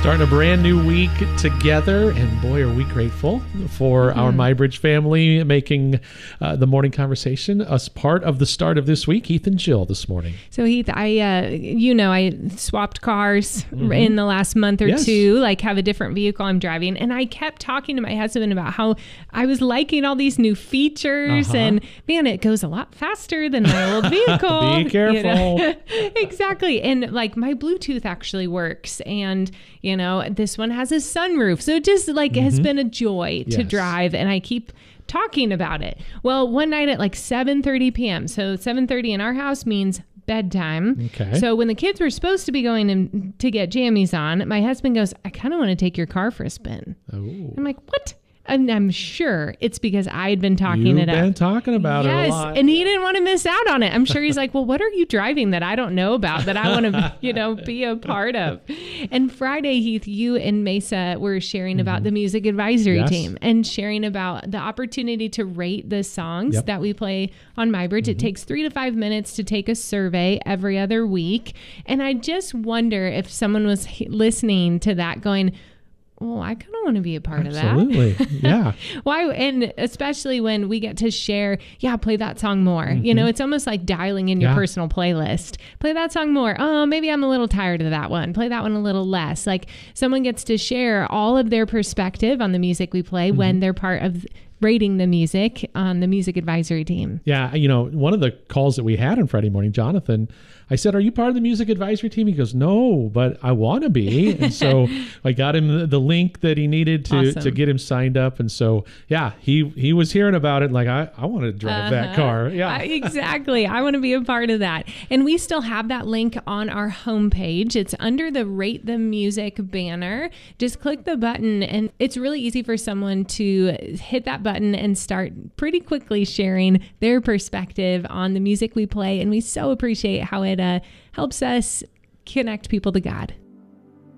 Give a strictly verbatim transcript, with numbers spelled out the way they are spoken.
Starting a brand new week together, and boy, are we grateful for mm-hmm. our MyBridge family making uh, the morning conversation as part of the start of this week. Heath and Jill this morning. So Heath, I, uh, you know, I swapped cars mm-hmm. in the last month or yes. two, like have a different vehicle I'm driving, and I kept talking to my husband about how I was liking all these new features, uh-huh. and man, it goes a lot faster than my old vehicle. Be careful. You know? Exactly, and like my Bluetooth actually works, and you know, this one has a sunroof. So it just like mm-hmm. has been a joy to yes. drive. And I keep talking about it. Well, one night at like seven thirty p.m. So seven thirty in our house means bedtime. Okay. So when the kids were supposed to be going in to get jammies on, my husband goes, I kind of want to take your car for a spin. Oh. I'm like, what? And I'm sure it's because I had been talking You've it up. You've been talking about yes, it a lot. And he didn't want to miss out on it. I'm sure he's like, well, what are you driving that I don't know about that I want to, you know, be a part of? And Friday, Heath, you and Mesa were sharing mm-hmm. about the music advisory yes. team and sharing about the opportunity to rate the songs yep. that we play on MyBridge. Mm-hmm. It takes three to five minutes to take a survey every other week. And I just wonder if someone was listening to that going, well, I kind of want to be a part Absolutely. of that. Yeah. Why? And especially when we get to share, yeah, play that song more. Mm-hmm. You know, it's almost like dialing in your yeah. personal playlist. Play that song more. Oh, maybe I'm a little tired of that one. Play that one a little less. Like someone gets to share all of their perspective on the music we play mm-hmm. when they're part of rating the music on the music advisory team. Yeah. You know, one of the calls that we had on Friday morning, Jonathan, I said, are you part of the music advisory team? He goes, no, but I want to be. And so I got him the, the link that he needed to, awesome. to get him signed up. And so, yeah, he, he was hearing about it. Like, I, I want to drive uh-huh. that car. Yeah, uh, exactly. I want to be a part of that. And we still have that link on our homepage. It's under the Rate the Music banner. Just click the button, and it's really easy for someone to hit that button and start pretty quickly sharing their perspective on the music we play. And we so appreciate how it uh, helps us connect people to God.